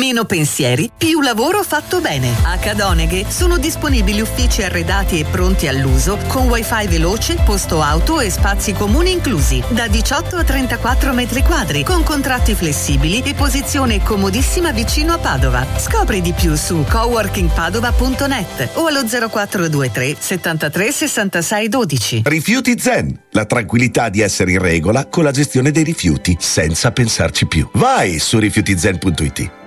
Meno pensieri, più lavoro fatto bene. A Cadoneghe sono disponibili uffici arredati e pronti all'uso con wifi veloce, posto auto e spazi comuni inclusi. Da 18 a 34 metri quadri, con contratti flessibili e posizione comodissima vicino a Padova. Scopri di più su coworkingpadova.net o allo 0423 73 66 12. Rifiuti Zen, la tranquillità di essere in regola con la gestione dei rifiuti senza pensarci più. Vai su rifiutizen.it.